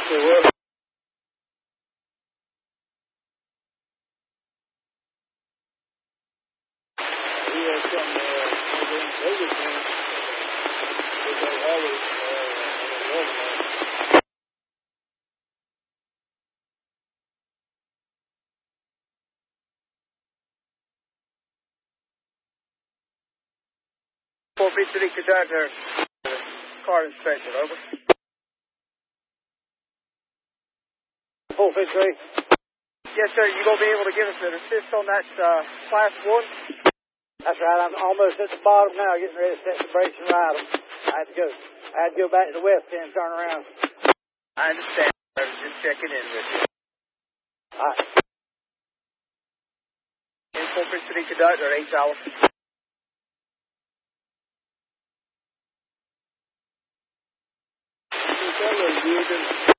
It will. He has some Vegas man. They always City conductor, car inspection, over. 453. Yes, sir. You gonna be able to give us an assist on that class 1? That's right. I'm almost at the bottom now, getting ready to set the brakes and ride them. I had to go back to the west end and turn around. I understand. I was just checking in with you. All right. Enforcement City conductor, 8 hours. That was good.